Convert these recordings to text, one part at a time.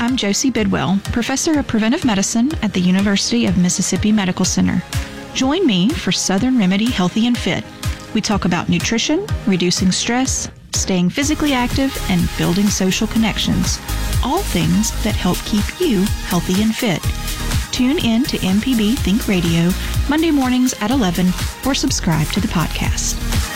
I'm Josie Bidwell, Professor of Preventive Medicine at the University of Mississippi Medical Center. Join me for Southern Remedy Healthy and Fit. We talk about nutrition, reducing stress, staying physically active, and building social connections. All things that help keep you healthy and fit. Tune in to MPB Think Radio Monday mornings at 11 or subscribe to the podcast.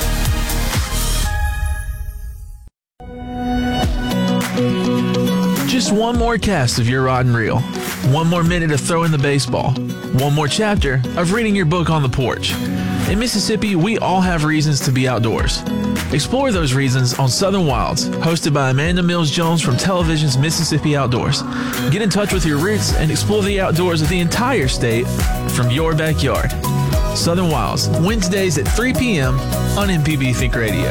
Just one more cast of Your Rod and Reel. One more minute of throwing the baseball. One more chapter of reading your book on the porch. In Mississippi, we all have reasons to be outdoors. Explore those reasons on Southern Wilds, hosted by Amanda Mills-Jones from television's Mississippi Outdoors. Get in touch with your roots and explore the outdoors of the entire state from your backyard. Southern Wilds, Wednesdays at 3 p.m. on MPB Think Radio.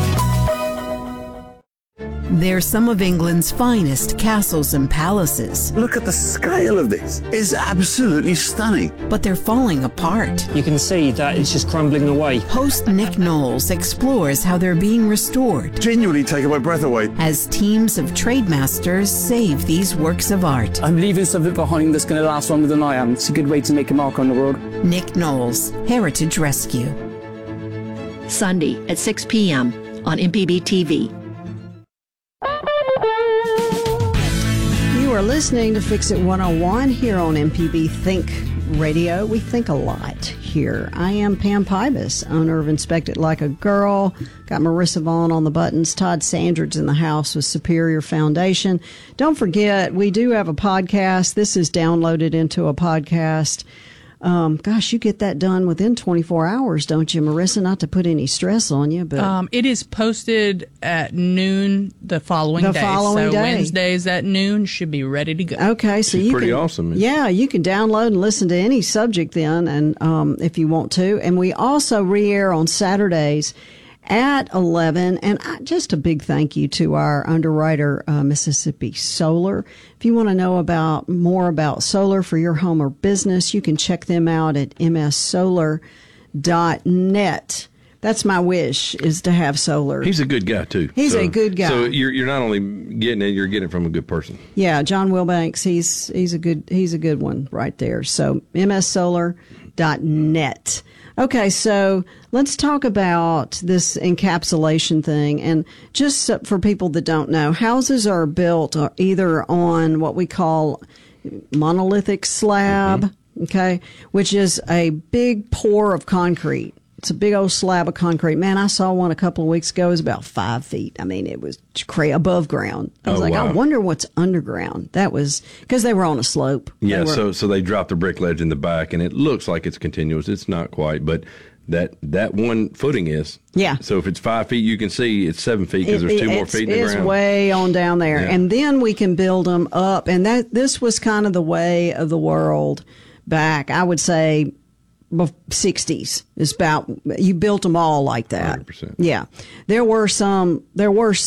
They're some of England's finest castles and palaces. Look at the scale of this. It's absolutely stunning. But they're falling apart. You can see that it's just crumbling away. Host Nick Knowles explores how they're being restored. Genuinely taking my breath away. As teams of trademasters save these works of art. I'm leaving something behind that's going to last longer than I am. It's a good way to make a mark on the world. Nick Knowles, Heritage Rescue. Sunday at 6 p.m. on MPB TV. You are listening to Fix It 101 here on MPB Think Radio. We think a lot here. I am Pam Pybus, owner of Inspect It Like a Girl. Got Marissa Vaughn on the buttons. Todd Sandrid's in the house with Superior Foundation. Don't forget, we do have a podcast. This is downloaded into a podcast. Gosh, you get that done within 24 hours, don't you, Marissa? Not to put any stress on you, but it is posted at noon the following day. So Wednesdays at noon should be ready to go. Okay, so you pretty can, awesome. Yeah, you can download and listen to any subject then, and if you want to. And we also re-air on Saturdays at 11. And just a big thank you to our underwriter, Mississippi Solar. If you want to know more about solar for your home or business, you can check them out at mssolar.net. That's my wish, is to have solar. He's a good guy, too. He's a good guy. So you're not only getting it, you're getting it from a good person. Yeah, John Wilbanks, he's a good one right there. So mssolar.net. Okay, so let's talk about this encapsulation thing. And just for people that don't know, houses are built either on what we call monolithic slab, okay, which is a big pour of concrete. It's a big old slab of concrete. Man, I saw one a couple of weeks ago. It was about 5 feet. I mean, it was above ground. I was I wonder what's underground. That was because they were on a slope. Yeah, so they dropped the brick ledge in the back, and it looks like it's continuous. It's not quite, but that one footing is. Yeah. So if it's 5 feet, you can see it's 7 feet because there's 2 more feet in the ground. It's way on down there. Yeah. And then we can build them up. And this was kind of the way of the world back, I would say, 60s. It's about, you built them all like that. 100%. Yeah. There were some